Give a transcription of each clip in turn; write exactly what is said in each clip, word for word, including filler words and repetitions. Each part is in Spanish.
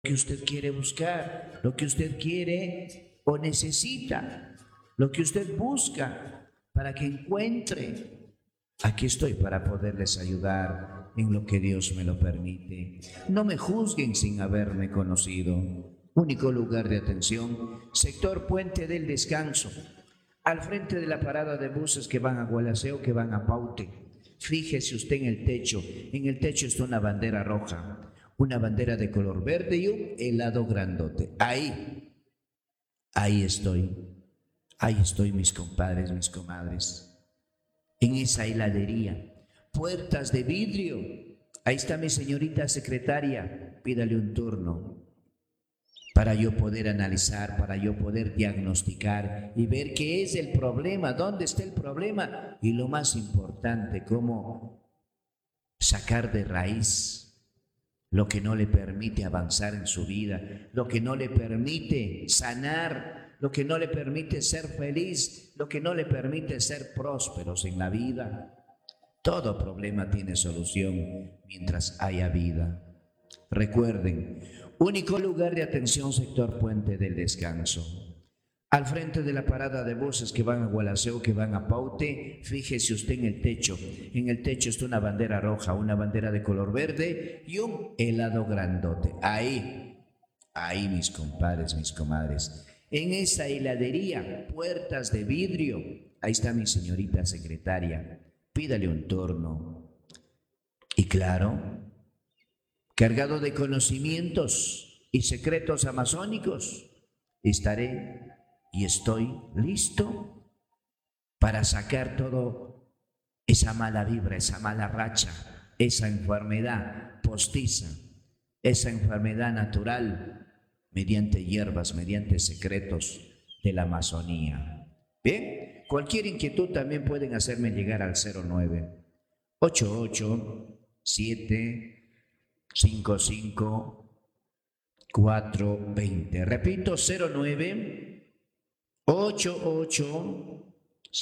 que usted quiere buscar, lo que usted quiere o necesita, lo que usted busca para que encuentre. Aquí estoy para poderles ayudar en lo que Dios me lo permite. No me juzguen sin haberme conocido. Único lugar de atención, sector Puente del Descanso, al frente de la parada de buses que van a Gualaceo, que van a Paute. Fíjese usted en el techo. En el techo está una bandera roja, una bandera de color verde y un helado grandote. Ahí, ahí estoy. Ahí estoy, mis compadres, mis comadres. En esa heladería, puertas de vidrio. Ahí está mi señorita secretaria. Pídale un turno para yo poder analizar, para yo poder diagnosticar y ver qué es el problema, dónde está el problema y lo más importante, cómo sacar de raíz lo que no le permite avanzar en su vida, lo que no le permite sanar, lo que no le permite ser feliz, lo que no le permite ser prósperos en la vida. Todo problema tiene solución mientras haya vida. Recuerden, único lugar de atención, sector Puente del Descanso. Al frente de la parada de buses que van a Gualaceo, que van a Paute, fíjese usted en el techo. En el techo está una bandera roja, una bandera de color verde y un helado grandote. Ahí, ahí mis compadres, mis comadres. En esa heladería, puertas de vidrio, ahí está mi señorita secretaria. Pídale un turno. Y claro, cargado de conocimientos y secretos amazónicos, estaré y estoy listo para sacar todo esa mala vibra, esa mala racha, esa enfermedad postiza, esa enfermedad natural, mediante hierbas, mediante secretos de la Amazonía. Bien, cualquier inquietud también pueden hacerme llegar al cero nueve ocho ocho siete cinco cinco cuatro dos cero. Repito, cero nueve ocho ocho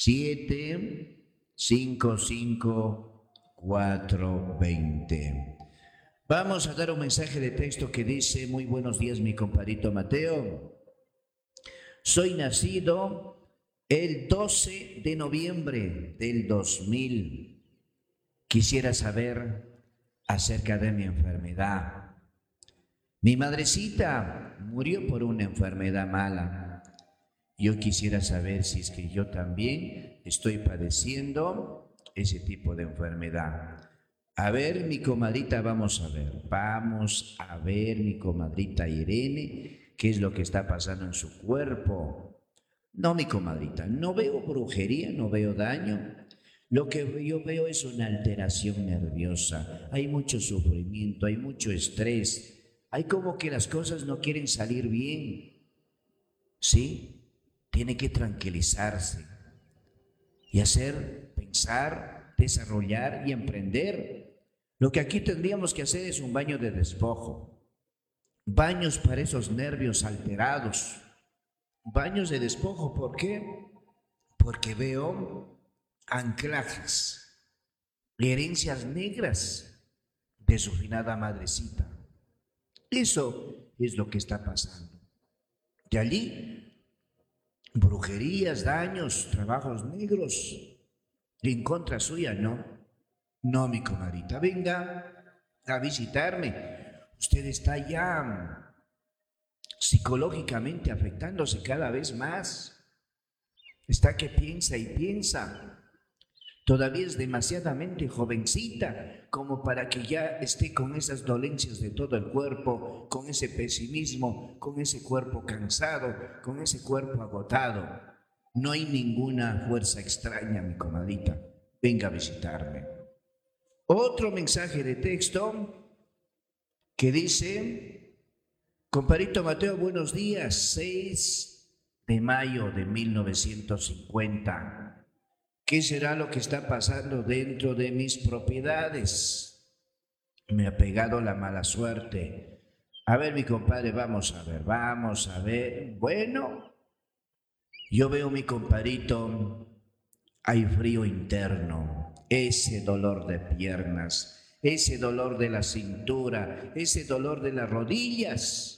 siete cinco cinco cuatro dos cero. Vamos a dar un mensaje de texto que dice: muy buenos días, mi compadrito Mateo. Soy nacido el doce de noviembre del dos mil. Quisiera saber acerca de mi enfermedad. Mi madrecita murió por una enfermedad mala. Yo quisiera saber si es que yo también estoy padeciendo ese tipo de enfermedad. A ver, mi comadrita, vamos a ver. Vamos a ver, mi comadrita Irene, qué es lo que está pasando en su cuerpo. No, mi comadrita, no veo brujería, no veo daño. Lo que yo veo es una alteración nerviosa. Hay mucho sufrimiento, hay mucho estrés. Hay como que las cosas no quieren salir bien. ¿Sí? Tiene que tranquilizarse y hacer, pensar, desarrollar y emprender. Lo que aquí tendríamos que hacer es un baño de despojo, baños para esos nervios alterados, baños de despojo. ¿Por qué? Porque veo anclajes, herencias negras de su finada madrecita. Eso es lo que está pasando. De allí, brujerías, daños, trabajos negros en contra suya, no. No, mi comadrita, venga a visitarme. Usted está ya psicológicamente afectándose cada vez más. Está que piensa y piensa. Todavía es demasiadamente jovencita como para que ya esté con esas dolencias de todo el cuerpo, con ese pesimismo, con ese cuerpo cansado, con ese cuerpo agotado. No hay ninguna fuerza extraña, mi comadrita. Venga a visitarme. Otro mensaje de texto que dice: compadrito Mateo, buenos días, seis de mayo de mil novecientos cincuenta. ¿Qué será lo que está pasando dentro de mis propiedades? Me ha pegado la mala suerte. A ver, mi compadre, vamos a ver, vamos a ver. Bueno, yo veo, mi compadrito, hay frío interno, ese dolor de piernas, ese dolor de la cintura, ese dolor de las rodillas.